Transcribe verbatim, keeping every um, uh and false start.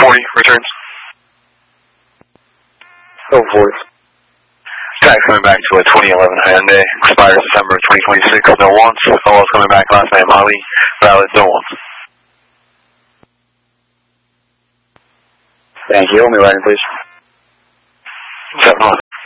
forty, returns. Oh, forty. Tax coming back to a twenty eleven Hyundai, expires December twenty twenty-six, no wants. O L's coming back, last name Ali, valid, no wants. Thank you. Hold me right in, please. seven one.